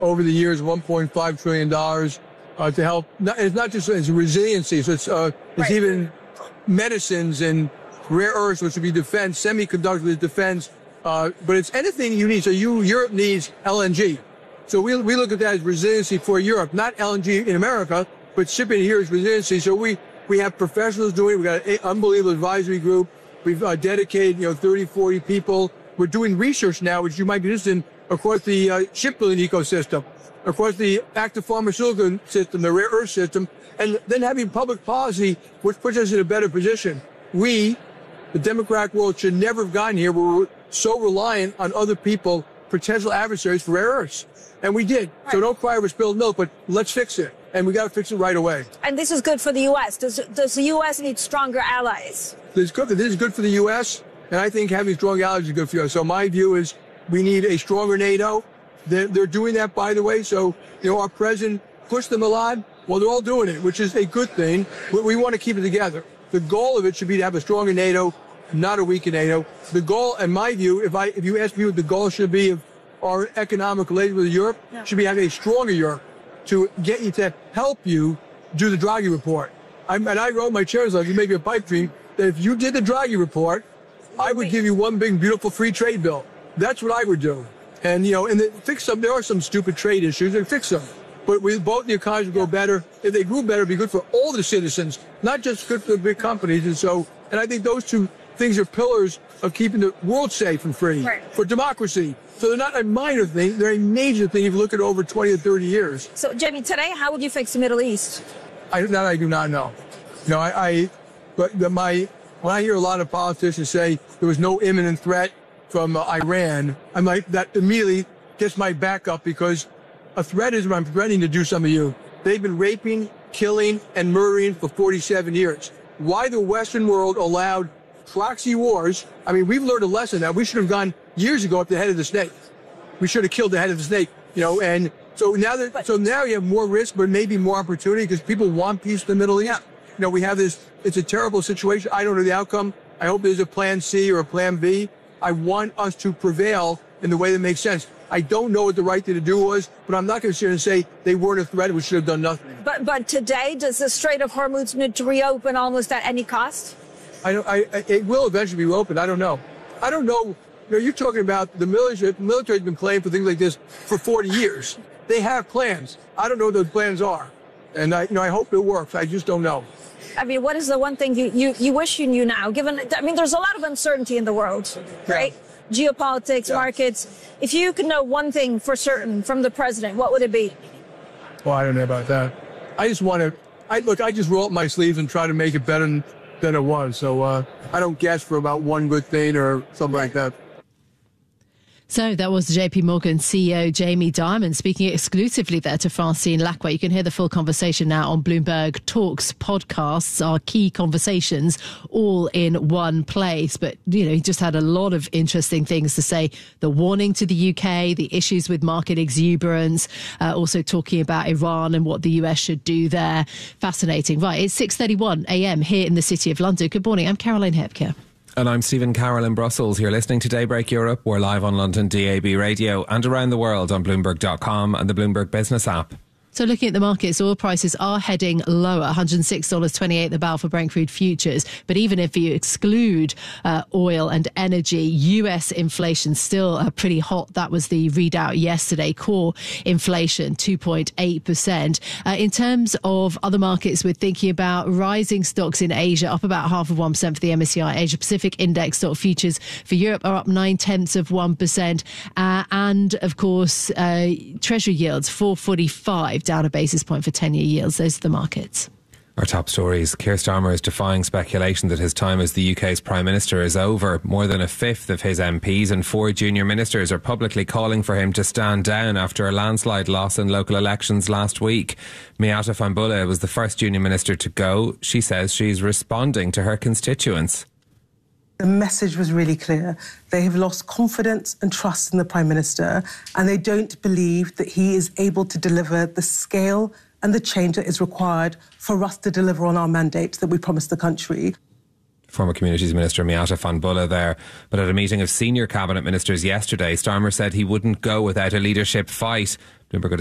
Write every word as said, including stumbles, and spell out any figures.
over the years, one point five trillion dollars uh, to help. Not, it's not just it's resiliency, so it's, uh, it's right. even medicines and rare earths, which would be defense, semiconductors, defense, uh, but it's anything you need. So you, Europe needs L N G. So we, we look at that as resiliency for Europe, not L N G in America, but shipping here is resiliency. So we, we have professionals doing it. We've got an unbelievable advisory group. We've uh, dedicated, you know, thirty, forty people. We're doing research now, which you might be interested in, across the uh, shipbuilding ecosystem, across the active pharmaceutical system, the rare earth system, and then having public policy, which puts us in a better position. We, the democratic world, should never have gotten here. We were so reliant on other people, potential adversaries for rare earths. And we did. Right. So don't cry over spilled milk, but let's fix it. And we got to fix it right away. And this is good for the U S. Does, does the U S need stronger allies? This is good, this is good for the U S, and I think having strong allies is good for us. So my view is we need a stronger NATO. They're, they're doing that, by the way. So, you know, our president pushed them a lot. Well, they're all doing it, which is a good thing. We, we want to keep it together. The goal of it should be to have a stronger NATO, not a weaker NATO. The goal, in my view, if I if you ask me what the goal should be of our economic relations with Europe, yeah. should be having a stronger Europe to get you to help you do the Draghi report. I'm, and I wrote my chair's letter, maybe a pipe dream, that if you did the Draghi report, I would give you one big, beautiful free trade bill. That's what I would do. And, you know, and the, fix some, there are some stupid trade issues, and fix them. But we, both the economies would go better. If they grew better, it'd be good for all the citizens, not just good for the big companies. And so, and I think those two things are pillars of keeping the world safe and free, right. for democracy. So they're not a minor thing, they're a major thing if you look at over twenty or thirty years. So, Jamie, today, how would you fix the Middle East? I, that I do not know. You know, I, I but the, my, when I hear a lot of politicians say there was no imminent threat from uh, Iran, I'm like, that immediately gets my back up, because a threat is when I'm threatening to do some of you. They've been raping, killing, and murdering for forty-seven years. Why the Western world allowed proxy wars? I mean, we've learned a lesson that we should have gone years ago up the head of the snake. We should have killed the head of the snake, you know, and so now that, but, so now you have more risk, but maybe more opportunity, because people want peace in the Middle East. Yeah. You know, we have this, it's a terrible situation. I don't know the outcome. I hope there's a plan C or a plan B. I want us to prevail in the way that makes sense. I don't know what the right thing to do was, but I'm not going to sit here and say they weren't a threat. We should have done nothing. But but today, does the Strait of Hormuz need to reopen almost at any cost? I don't. I, I it will eventually be opened. I don't know. I don't know. You know, you're talking about the military. The military's been playing for things like this for forty years. They have plans. I don't know what those plans are, and I, you know, I hope it works. I just don't know. I mean, what is the one thing you, you, you wish you knew now? Given, I mean, there's a lot of uncertainty in the world, right? Yeah. Geopolitics, yeah. markets. If you could know one thing for certain from the president, what would it be? Well, I don't know about that. I just want to, I look, I just roll up my sleeves and try to make it better than, than it was. So uh, I don't guess for about one good thing or something like that. So that was J P Morgan C E O Jamie Dimon speaking exclusively there to Francine Lacqua. You can hear the full conversation now on Bloomberg Talks podcasts, our key conversations, all in one place. But, you know, he just had a lot of interesting things to say. The warning to the U K, the issues with market exuberance, uh, also talking about Iran and what the U S should do there. Fascinating. Right, it's six thirty-one a m here in the City of London. Good morning, I'm Caroline Hepker. And I'm Stephen Carroll in Brussels. You're listening to Daybreak Europe. We're live on London D A B radio and around the world on Bloomberg dot com and the Bloomberg Business app. So looking at the markets, oil prices are heading lower, one hundred six dollars twenty-eight the barrel for Brent crude futures. But even if you exclude uh, oil and energy, U S inflation still uh, pretty hot. That was the readout yesterday. Core inflation, two point eight percent. Uh, in terms of other markets, we're thinking about rising stocks in Asia, up about half of one percent for the M S C I. Asia Pacific Index stock futures for Europe are up nine tenths of one percent. Uh, and, of course, uh, Treasury yields, four forty-five. Down a basis point for ten-year yields. Those are the markets. Our top stories. Keir Starmer is defying speculation that his time as the U K's Prime Minister is over. More than a fifth of his M Ps and four junior ministers are publicly calling for him to stand down after a landslide loss in local elections last week. Miata Fahnbulleh was the first junior minister to go. She says she's responding to her constituents. The message was really clear. They have lost confidence and trust in the Prime Minister, and they don't believe that he is able to deliver the scale and the change that is required for us to deliver on our mandate that we promised the country. Former Communities Minister Miata Fahnbulleh there. But at a meeting of senior cabinet ministers yesterday, Starmer said he wouldn't go without a leadership fight. Bloomberg